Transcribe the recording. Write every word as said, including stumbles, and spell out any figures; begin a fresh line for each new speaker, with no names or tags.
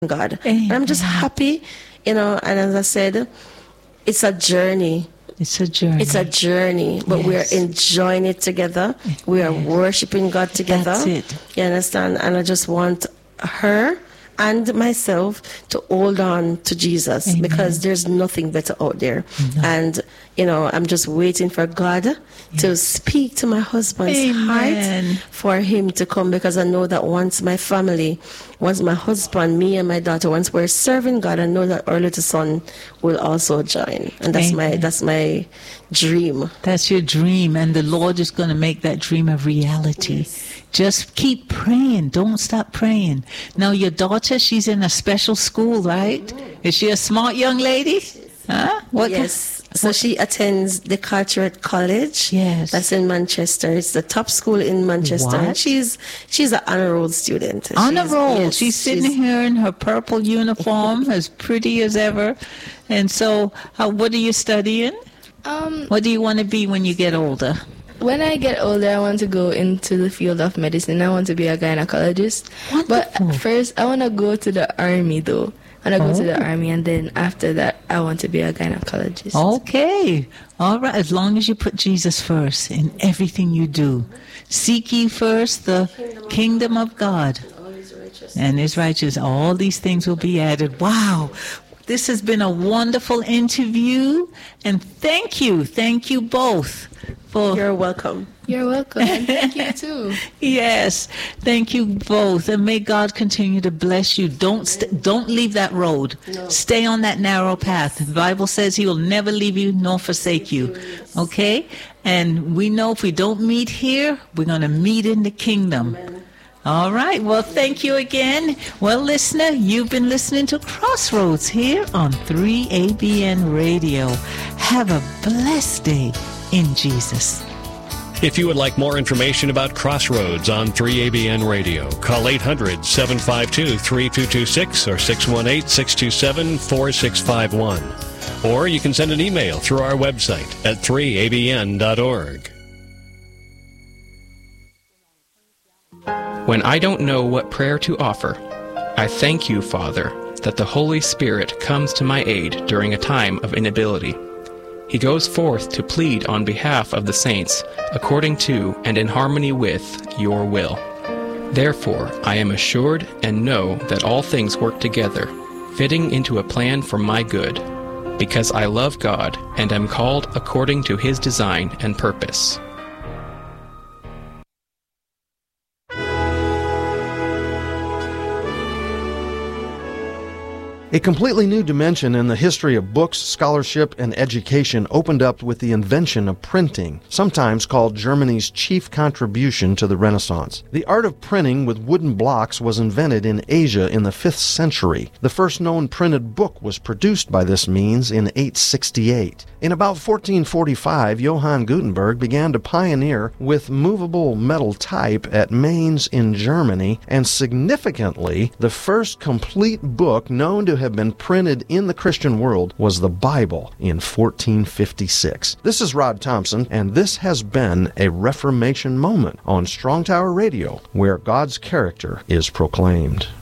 God.
Amen.
And I'm just happy, you know, and as I said, it's a journey.
It's a journey.
It's a journey, but
Yes.
we are enjoying it together. We are
Yes.
worshiping God together.
That's it.
You understand? And I just want her and myself to hold on to Jesus,
Amen.
because there's nothing better out there.
No.
And, you know, I'm just waiting for God to
Yes.
speak to my husband's
Amen.
heart for him to come, because I know that once my family, once my husband, me and my daughter, once we're serving God, I know that our little son will also join. And that's my
Amen.
that's my dream.
That's your dream, and the Lord is going to make that dream a reality. Just keep praying. Don't stop praying. Now, your daughter, she's in a special school, right? Is she a smart young lady? Huh? What
Yes. So she attends the Carteret College.
Yes.
That's in Manchester. It's the top school in Manchester.
What?
And she's she's an honor roll student.
On a
She's-
roll.
yes,
she's sitting here in her purple uniform, as pretty as ever. And so, how, what are you studying?
Um,
What do you want to be when you get older?
when I get older, I want to go into the field of medicine. I want to be a gynecologist.
Wonderful.
But first, I want to go to the army, though. I want to go to the
Oh.
army, and then after that, I want to be a gynecologist.
Okay. All right. As long as you put Jesus first in everything you do. Seek ye first the kingdom of God and his righteousness. All these things will be added. Wow. This has been a wonderful interview. And thank you. Thank you both for...
You're welcome.
You're welcome, and thank you, too.
Yes, thank you both, and may God continue to bless you. Don't st- don't leave that road. Stay on that narrow path. The Bible says He will never leave you nor forsake you. Okay, and we know if we don't meet here, we're going to meet in the kingdom. All right. Well, thank you again. Well, listener, you've been listening to Crossroads here on three A B N Radio. Have a blessed day in Jesus.
If you would like more information about Crossroads on three A B N Radio, call eight hundred, seven five two, three two two six or six one eight, six two seven, four six five one. Or you can send an email through our website at three A B N dot org.
When I don't know what prayer to offer, I thank you, Father, that the Holy Spirit comes to my aid during a time of inability. He goes forth to plead on behalf of the saints, according to and in harmony with your will. Therefore, I am assured and know that all things work together, fitting into a plan for my good, because I love God and am called according to His design and purpose.
A completely new dimension in the history of books, scholarship, and education opened up with the invention of printing, sometimes called Germany's chief contribution to the Renaissance. The art of printing with wooden blocks was invented in Asia in the fifth century. The first known printed book was produced by this means in eight sixty-eight. In about fourteen forty-five, Johann Gutenberg began to pioneer with movable metal type at Mainz in Germany, and significantly, the first complete book known to have been printed in the Christian world was the Bible in fourteen fifty-six. This is Rod Thompson, and this has been a Reformation moment on Strong Tower Radio, where God's character is proclaimed.